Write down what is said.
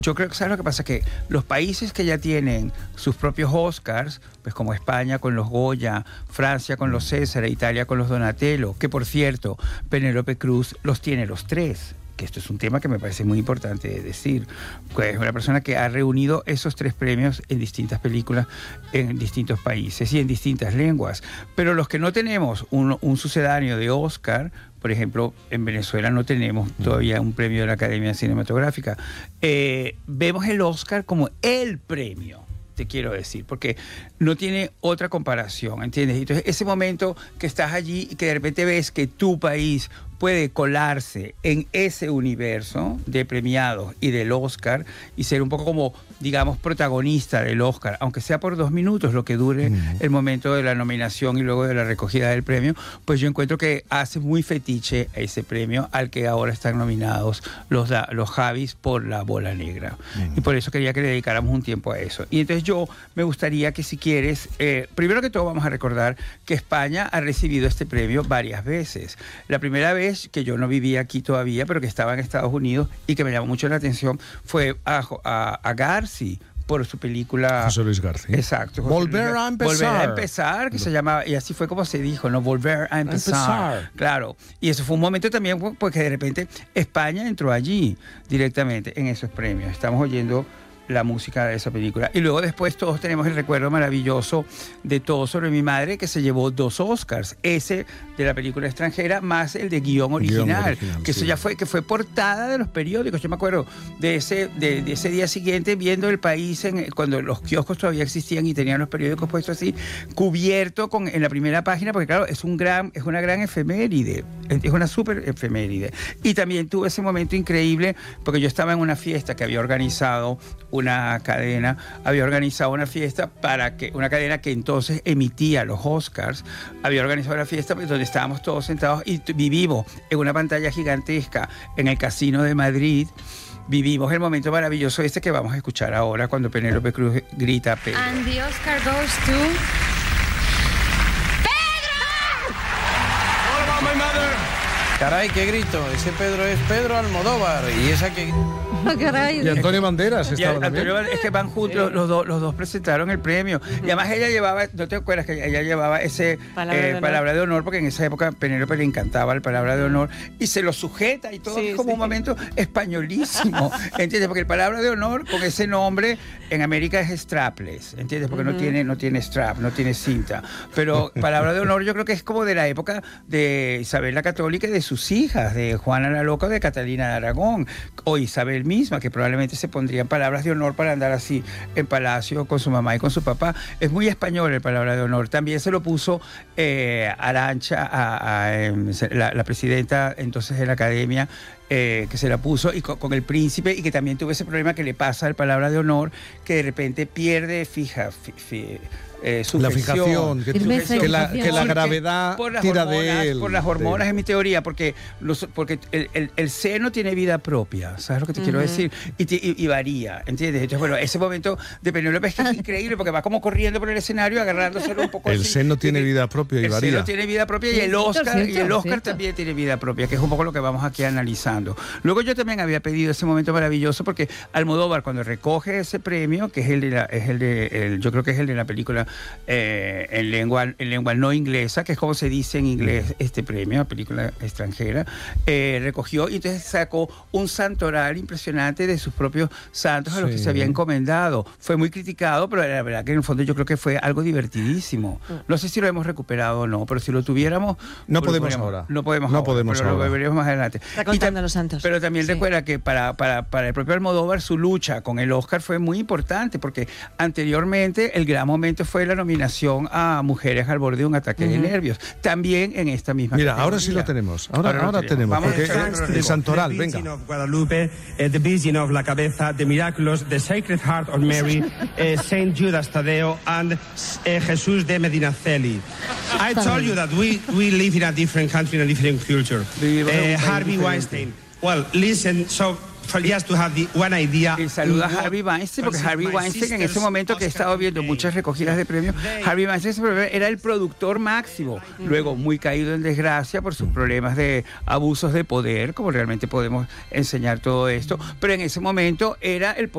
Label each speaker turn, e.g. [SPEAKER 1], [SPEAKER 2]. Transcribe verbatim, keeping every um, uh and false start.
[SPEAKER 1] Yo creo que, ¿sabes lo que pasa? Que los países que ya tienen sus propios Oscars, pues como España con los Goya, Francia con los César, Italia con los Donatello, que por cierto, Penélope Cruz los tiene los tres, que esto es un tema que me parece muy importante de decir, pues es una persona que ha reunido esos tres premios en distintas películas, en distintos países y en distintas lenguas. Pero los que no tenemos un, un sucedáneo de Oscar, por ejemplo, en Venezuela no tenemos todavía un premio de la Academia Cinematográfica, eh, vemos el Oscar como el premio, te quiero decir, porque no tiene otra comparación, ¿entiendes? Entonces, ese momento que estás allí y que de repente ves que tu país puede colarse en ese universo de premiados y del Oscar y ser un poco como, digamos, protagonista del Oscar, aunque sea por dos minutos lo que dure mm. el momento de la nominación y luego de la recogida del premio, pues yo encuentro que hace muy fetiche ese premio al que ahora están nominados los, los Javis por La Bola Negra. Mm. Y por eso quería que le dedicáramos un tiempo a eso. Y entonces yo me gustaría que, si quieres, eh, primero que todo vamos a recordar que España ha recibido este premio varias veces. La primera vez que yo no vivía aquí todavía, pero que estaba en Estados Unidos y que me llamó mucho la atención, fue a, a, a Garci por su película...
[SPEAKER 2] José Luis García.
[SPEAKER 1] Exacto.
[SPEAKER 2] Volver Luis, a empezar.
[SPEAKER 1] Volver a empezar, que se llamaba, y así fue como se dijo, ¿no? Volver a empezar. a empezar. Claro. Y eso fue un momento también, porque de repente España entró allí directamente en esos premios. Estamos oyendo la música de esa película. Y luego después todos tenemos el recuerdo maravilloso de Todo sobre mi madre, que se llevó dos Oscars, ese de la película extranjera más el de guión original, guión original que sí. Eso ya fue, que fue portada de los periódicos. Yo me acuerdo de ese, de, de ese día siguiente viendo el país, en, cuando los kioscos todavía existían y tenían los periódicos puestos así, cubierto con, en la primera página, porque claro, es, un gran, es una gran efeméride, es una súper efeméride. Y también tuve ese momento increíble, porque yo estaba en una fiesta que había organizado una cadena, había organizado una fiesta para que, una cadena que entonces emitía los Oscars, había organizado una fiesta donde estábamos todos sentados y vivimos en una pantalla gigantesca en el Casino de Madrid, vivimos el momento maravilloso este que vamos a escuchar ahora cuando Penélope Cruz grita Pedro.
[SPEAKER 3] And the Oscar goes to...
[SPEAKER 4] Caray, qué grito. Ese Pedro es Pedro Almodóvar. Y esa que...
[SPEAKER 2] Y Antonio Banderas estaba
[SPEAKER 1] y,
[SPEAKER 2] también.
[SPEAKER 1] Antonio, es que van juntos, sí. los, dos, los dos presentaron el premio. Uh-huh. Y además ella llevaba, ¿no te acuerdas que ella llevaba ese palabra, eh, de, palabra de honor? Porque en esa época a Penélope le encantaba el palabra de honor y se lo sujeta y todo, sí, es como sí. un momento españolísimo, ¿entiendes? Porque el palabra de honor con ese nombre en América es strapless, ¿entiendes? Porque uh-huh. no tiene, no tiene strap, no tiene cinta. Pero palabra de honor yo creo que es como de la época de Isabel la Católica y de sus hijas, de Juana la Loca o de Catalina de Aragón, o Isabel misma, que probablemente se pondrían palabras de honor para andar así en palacio con su mamá y con su papá. Es muy español el palabra de honor. También se lo puso eh, Arantxa, a, a, a, la, la presidenta entonces de la Academia, Eh, que se la puso y con, con el príncipe, y que también tuvo ese problema que le pasa al palabra de honor, que de repente pierde fija fi, fi, eh, su
[SPEAKER 2] la fijación, que,
[SPEAKER 1] fijación.
[SPEAKER 2] que, la, que la gravedad
[SPEAKER 1] por las
[SPEAKER 2] tira
[SPEAKER 1] hormonas,
[SPEAKER 2] de él.
[SPEAKER 1] Por las hormonas, es mi teoría, porque, los, porque el, el, el seno tiene vida propia, ¿sabes lo que te uh-huh. quiero decir? Y, y, y varía, ¿entiendes? Entonces, bueno, ese momento de Penélope es, que es increíble, porque va como corriendo por el escenario, agarrándoselo un poco
[SPEAKER 2] el
[SPEAKER 1] así.
[SPEAKER 2] El seno tiene vida propia y
[SPEAKER 1] el
[SPEAKER 2] varía.
[SPEAKER 1] El seno tiene vida propia y el Oscar,
[SPEAKER 3] cierto,
[SPEAKER 1] y el Oscar
[SPEAKER 3] cierto.
[SPEAKER 1] también tiene vida propia, que es un poco lo que vamos aquí analizando. Luego yo también había pedido ese momento maravilloso porque Almodóvar, cuando recoge ese premio, que es el de la, es el de, el, yo creo que es el de la película eh, en lengua, en lengua no inglesa, que es como se dice en inglés este premio, película extranjera, eh, recogió y entonces sacó un santoral impresionante de sus propios santos a los sí. que se había encomendado. Fue muy criticado, pero la verdad que en el fondo yo creo que fue algo divertidísimo. No sé si lo hemos recuperado o no, pero si lo tuviéramos...
[SPEAKER 2] No podemos
[SPEAKER 1] podríamos,
[SPEAKER 2] ahora.
[SPEAKER 1] No podemos
[SPEAKER 2] no
[SPEAKER 1] ahora,
[SPEAKER 2] podemos
[SPEAKER 1] pero
[SPEAKER 2] ahora.
[SPEAKER 1] lo veremos más adelante.
[SPEAKER 3] Está contando los santos.
[SPEAKER 1] Pero también sí. recuerda que para, para, para el propio Almodóvar su lucha con el Oscar fue muy importante, porque anteriormente el gran momento fue la nominación a Mujeres al borde de un ataque uh-huh. de nervios. También en esta misma
[SPEAKER 2] Mira,
[SPEAKER 1] categoría.
[SPEAKER 2] ahora sí lo tenemos. Ahora, ahora,
[SPEAKER 1] ahora
[SPEAKER 2] lo tenemos.
[SPEAKER 1] Vamos
[SPEAKER 2] porque
[SPEAKER 1] a
[SPEAKER 2] el santoral, venga.
[SPEAKER 5] The Virgin of Guadalupe, uh, the Virgin of la Cabeza, the Miraculous, the Sacred Heart of Mary, uh, Saint Judas Tadeo, and uh, Jesús de Medinaceli. I told you that we, we live in a different country, in a different culture. Uh, Harvey Weinstein. Well, listen, so just to have the one idea.
[SPEAKER 1] Y saluda a Harvey Weinstein, porque Harvey Weinstein en ese momento que he estado viendo muchas recogidas de premios, Harvey Weinstein era el productor máximo, luego muy caído en desgracia por sus problemas de abusos de poder, como realmente podemos enseñar todo esto, pero en ese momento era el